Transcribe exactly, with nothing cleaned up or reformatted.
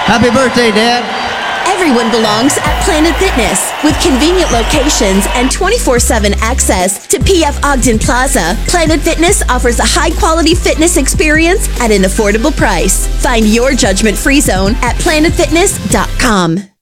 Happy birthday, Dad. Everyone belongs at Planet Fitness. With convenient locations and twenty-four seven access to P F Ogden Plaza, Planet Fitness offers a high-quality fitness experience at an affordable price. Find your judgment-free zone at planet fitness dot com.